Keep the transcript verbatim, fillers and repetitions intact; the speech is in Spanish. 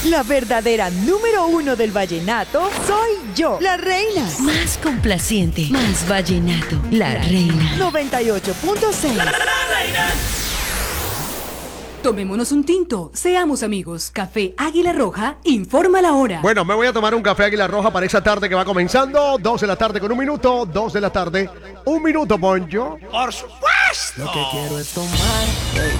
La verdadera número uno del vallenato soy yo, la reina. Más complaciente, más vallenato, la reina. noventa y ocho punto seis. Tomémonos un tinto, seamos amigos. Café Águila Roja, informa la hora. Bueno, me voy a tomar un café Águila Roja para esa tarde que va comenzando. Dos de la tarde con un minuto, dos de la tarde, un minuto, Poncho. Por supuesto. Lo que quiero es tomar.